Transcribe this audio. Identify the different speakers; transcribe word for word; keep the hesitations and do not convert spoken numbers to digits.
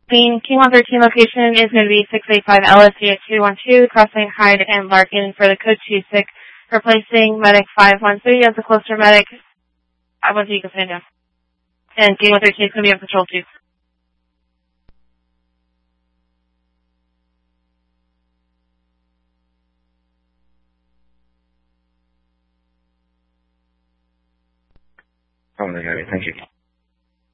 Speaker 1: Being King one thirteen location is going to be six eight five L S C at two one two, crossing Hyde and Larkin for the code two six, replacing medic five one three as the closer medic. I was Eagle Stand down. And King one thirteen is going to be on patrol two.
Speaker 2: Oh, thank you.